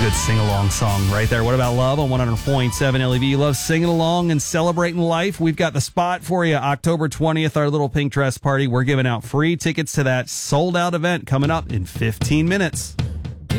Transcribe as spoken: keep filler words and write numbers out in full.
good sing-along song right there. What about Love on one hundred point seven L E V? You love singing along and celebrating life? We've got the spot for you. October twentieth, our little pink dress party. We're giving out free tickets to that sold-out event coming up in fifteen minutes.